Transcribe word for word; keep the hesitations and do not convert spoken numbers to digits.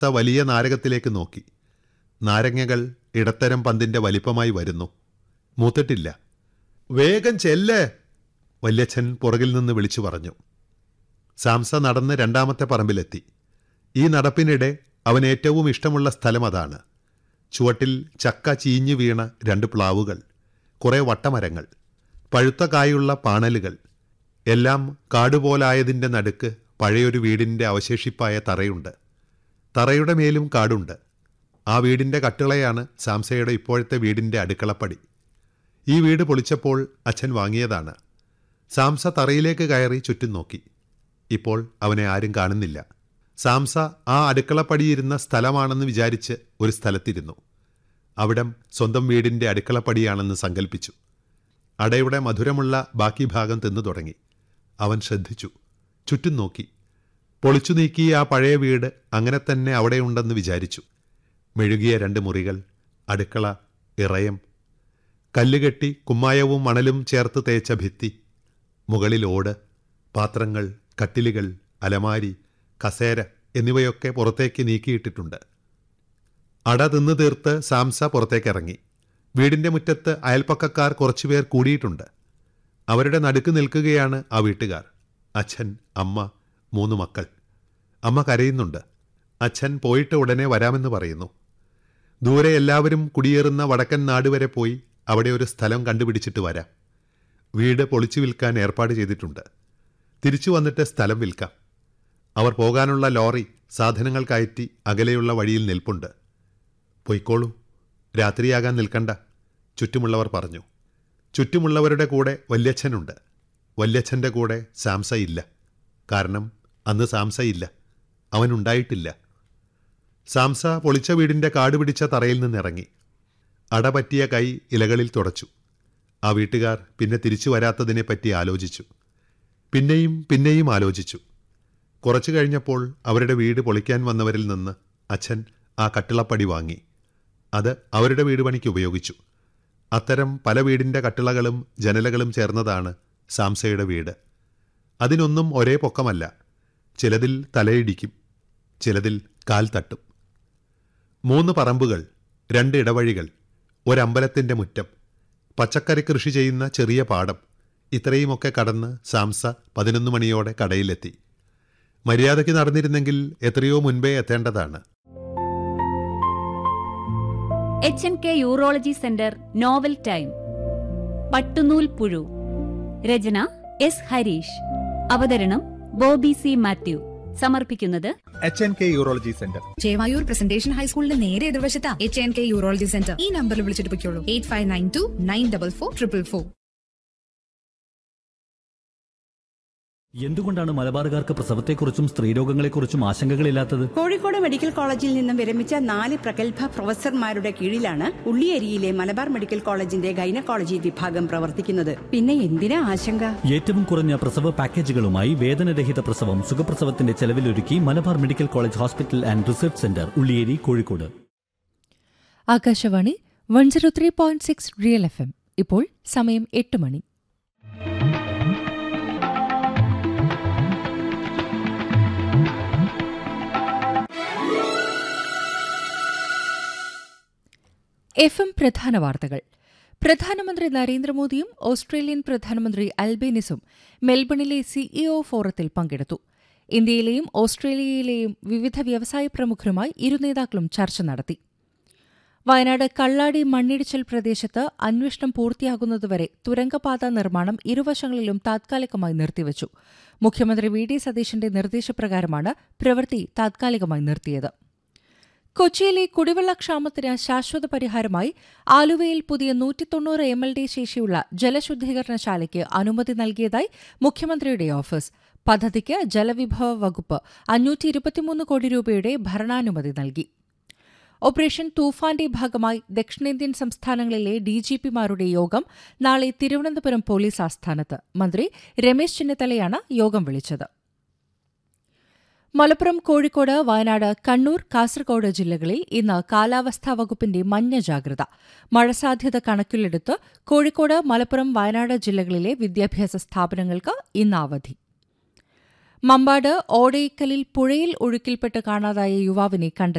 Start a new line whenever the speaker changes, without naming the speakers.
വലിയ നാരകത്തിലേക്ക് നോക്കി. നാരങ്ങകൾ ഇടത്തരം പന്തിൻ്റെ വലിപ്പമായി വരുന്നു. മൂത്തിട്ടില്ല. വേഗം ചെല്ല്, വല്യച്ഛൻ പുറകിൽ നിന്ന് വിളിച്ചു പറഞ്ഞു. സാംസ നടന്ന് രണ്ടാമത്തെ പറമ്പിലെത്തി. ഈ നടപ്പിനിടെ അവൻ ഏറ്റവും ഇഷ്ടമുള്ള സ്ഥലം അതാണ്. ചുവട്ടിൽ ചക്ക ചീഞ്ഞു വീണ രണ്ട് പ്ലാവുകൾ, കുറേ വട്ടമരങ്ങൾ, പഴുത്ത കായുള്ള പാണലുകൾ, എല്ലാം കാടുപോലായതിൻ്റെ നടുക്ക് പഴയൊരു വീടിൻ്റെ അവശേഷിപ്പായ തറയുണ്ട്. തറയുടെ മേലും കാടുണ്ട്. ആ വീടിൻ്റെ കട്ടിളയാണ് സാംസയുടെ ഇപ്പോഴത്തെ വീടിൻ്റെ അടുക്കളപ്പടി. ഈ വീട് പൊളിച്ചപ്പോൾ അച്ഛൻ വാങ്ങിയതാണ്. സാംസ തറയിലേക്ക് കയറി ചുറ്റും നോക്കി. ഇപ്പോൾ അവനെ ആരും കാണുന്നില്ല. സാംസ ആ അടുക്കളപ്പടിയിരുന്ന സ്ഥലമാണെന്ന് വിചാരിച്ച് ഒരു സ്ഥലത്തിരുന്നു. അവിടം സ്വന്തം വീടിൻ്റെ അടുക്കളപ്പടിയാണെന്ന് സങ്കല്പിച്ചു. അടയുടെ മധുരമുള്ള ബാക്കി ഭാഗം തിന്നു തുടങ്ങി. അവൻ ശ്രദ്ധിച്ചു, ചുറ്റും നോക്കി. പൊളിച്ചു നീക്കിയ ആ പഴയ വീട് അങ്ങനെ തന്നെ അവിടെയുണ്ടെന്ന് വിചാരിച്ചു. മെഴുകിയ രണ്ട് മുറികൾ, അടുക്കള, ഇറയം, കല്ലുകെട്ടി കുമ്മായവും മണലും ചേർത്ത് തേച്ച ഭിത്തി, മുകളിൽ ഓട്, പാത്രങ്ങൾ, കട്ടിലുകൾ, അലമാരി, കസേര എന്നിവയൊക്കെ പുറത്തേക്ക് നീക്കിയിട്ടിട്ടുണ്ട്. അട തിന്നു തീർത്ത് സാംസ പുറത്തേക്കിറങ്ങി. വീടിൻ്റെ മുറ്റത്ത് അയൽപ്പക്കക്കാർ കുറച്ചുപേർ കൂടിയിട്ടുണ്ട്. അവരുടെ നടുക്ക് നിൽക്കുകയാണ് ആ വീട്ടുകാർ. അച്ഛൻ, അമ്മ, മൂന്ന് മക്കൾ. അമ്മ കരയുന്നുണ്ട്. അച്ഛൻ പോയിട്ട് ഉടനെ വരാമെന്ന് പറയുന്നു. ദൂരെ എല്ലാവരും കുടിയേറുന്ന വടക്കൻ നാട് വരെ പോയി അവിടെ ഒരു സ്ഥലം കണ്ടുപിടിച്ചിട്ട് വരാം. വീട് പൊളിച്ചു വിൽക്കാൻ ഏർപ്പാട് ചെയ്തിട്ടുണ്ട്. തിരിച്ചു വന്നിട്ട് സ്ഥലം വിൽക്കാം. അവർ പോകാനുള്ള ലോറി സാധനങ്ങൾ കയറ്റി അകലെയുള്ള വഴിയിൽ നിൽപ്പുണ്ട്. പൊയ്ക്കോളൂ, രാത്രിയാകാൻ നിൽക്കണ്ട, ചുറ്റുമുള്ളവർ പറഞ്ഞു. ചുറ്റുമുള്ളവരുടെ കൂടെ വല്യച്ഛനുണ്ട്. വല്യച്ഛൻ്റെ കൂടെ സാംസ ഇല്ല. കാരണം അന്ന് സാംസ ഇല്ല, അവനുണ്ടായിട്ടില്ല. സാംസ പൊളിച്ച വീടിൻ്റെ കാട് പിടിച്ച തറയിൽ നിന്നിറങ്ങി. അടപറ്റിയ കൈ ഇലകളിൽ തുടച്ചു. ആ വീട്ടുകാർ പിന്നെ തിരിച്ചു വരാത്തതിനെപ്പറ്റി ആലോചിച്ചു. പിന്നെയും പിന്നെയും ആലോചിച്ചു. കുറച്ചു കഴിഞ്ഞപ്പോൾ അവരുടെ വീട് പൊളിക്കാൻ വന്നവരിൽ നിന്ന് അച്ഛൻ ആ കട്ടിളപ്പടി വാങ്ങി. അത് അവരുടെ വീട് പണിക്ക് ഉപയോഗിച്ചു. അത്തരം പല വീടിൻ്റെ കട്ടിളകളും ജനലകളും ചേർന്നതാണ് സാംസയുടെ വീട്. അതിനൊന്നും ഒരേ പൊക്കമല്ല. ചിലതിൽ തലയിടിക്കും, ചിലതിൽ കാൽ തട്ടും. മൂന്ന് പറമ്പുകൾ, രണ്ട് ഇടവഴികൾ, ഒരമ്പലത്തിൻ്റെ മുറ്റം, പച്ചക്കറി കൃഷി ചെയ്യുന്ന ചെറിയ പാടം, ഇത്രയുമൊക്കെ കടന്ന് സാംസ പതിനൊന്ന് മണിയോടെ കടയിലെത്തി. മര്യാദയ്ക്ക് നടന്നിരുന്നെങ്കിൽ എത്രയോ മുൻപേ എത്തേണ്ടതാണ്.
H N K urology centre novel time. പട്ടുനൂൽ പുഴു. രചന എസ് ഹരീഷ്. അവതരണം ബോബി സി മാത്യു. സമർപ്പിക്കുന്നത്
H N K urology centre,
Chevayur presentation ഹൈസ്കൂളിന്റെ നേരെ എതിർവശത്താ H N K urology centre. ഈ നമ്പറിൽ വിളിച്ചിട്ട് പൊയ്ക്കോളൂ. Eight five nine to nine double four triple four.
എന്തുകൊണ്ടാണ് മലബാറുകാർക്ക് പ്രസവത്തെക്കുറിച്ചും സ്ത്രീരോഗങ്ങളെക്കുറിച്ചും ആശങ്കകളില്ലാത്തത്?
കോഴിക്കോട് മെഡിക്കൽ കോളേജിൽ നിന്നും വിരമിച്ച നാല് പ്രഗത്ഭ പ്രൊഫസർമാരുടെ കീഴിലാണ് ഉള്ളിയേരിയിലെ മലബാർ മെഡിക്കൽ കോളേജിന്റെ ഗൈനക്കോളജി വിഭാഗം പ്രവർത്തിക്കുന്നത്. പിന്നെ എന്തിനാ ആശങ്ക?
ഏറ്റവും കുറഞ്ഞ പ്രസവ പാക്കേജുകളുമായി വേദനരഹിത പ്രസവം സുഖപ്രസവത്തിന്റെ ചെലവിലൊരുക്കി Malabar medical college hospital and research centre, Ulliyeri, Kozhikode.
Akashvani one zero three point six real F M. ഇപ്പോൾ സമയം എട്ട് മണി. എഫ് എം പ്രധാന വാർത്തകൾ. പ്രധാനമന്ത്രി നരേന്ദ്രമോദിയും ഓസ്ട്രേലിയൻ പ്രധാനമന്ത്രി അൽബേനിസും മെൽബണിലെ സിഇഒ ഫോറത്തിൽ പങ്കെടുത്തു. ഇന്ത്യയിലെയും ഓസ്ട്രേലിയയിലെയും വിവിധ വ്യവസായ പ്രമുഖരുമായി ഇരു നേതാക്കളും ചർച്ച നടത്തി. വയനാട് കള്ളാടി മണ്ണിടിച്ചിൽ പ്രദേശത്ത് അന്വേഷണം പൂർത്തിയാകുന്നതുവരെ തുരങ്കപാത നിർമ്മാണം ഇരുവശങ്ങളിലും താത്കാലികമായി നിർത്തിവച്ചു. മുഖ്യമന്ത്രി വി ഡി സതീശന്റെ നിർദ്ദേശപ്രകാരമാണ് പ്രവൃത്തി താത്കാലികമായി നിർത്തിയത്. കൊച്ചിയിലെ കുടിവെള്ളക്ഷാമത്തിന് ശാശ്വത പരിഹാരമായി ആലുവയിൽ പുതിയ നൂറ്റി തൊണ്ണൂറ് എം എൽ ഡി ശേഷിയുള്ള ജലശുദ്ധീകരണശാലയ്ക്ക് അനുമതി നൽകിയതായി മുഖ്യമന്ത്രിയുടെ ഓഫീസ്. പദ്ധതിക്ക് ജലവിഭവ വകുപ്പ് അഞ്ഞൂറ്റി ഇരുപത്തിമൂന്ന് കോടി രൂപയുടെ ഭരണാനുമതി നൽകി. ഓപ്പറേഷൻ തൂഫാന്റെ ഭാഗമായി ദക്ഷിണേന്ത്യൻ സംസ്ഥാനങ്ങളിലെ ഡിജിപിമാരുടെ യോഗം നാളെ തിരുവനന്തപുരം പോലീസ് ആസ്ഥാനത്ത്. മന്ത്രി രമേശ് ചെന്നിത്തലയാണ് യോഗം വിളിച്ചത്. മലപ്പുറം, കോഴിക്കോട്, വയനാട്, കണ്ണൂർ, കാസർഗോഡ് ജില്ലകളിൽ ഇന്ന് കാലാവസ്ഥാ വകുപ്പിന്റെ മഞ്ഞ ജാഗ്രത. മഴ സാധ്യത കണക്കിലെടുത്ത് കോഴിക്കോട്, മലപ്പുറം, വയനാട് ജില്ലകളിലെ വിദ്യാഭ്യാസ സ്ഥാപനങ്ങൾക്ക് ഇന്ന് അവധി. മമ്പാട് ഓടയിക്കലിൽ പുഴയിൽ ഒഴുക്കിൽപ്പെട്ട് കാണാതായ യുവാവിനെ കണ്ടെത്തി.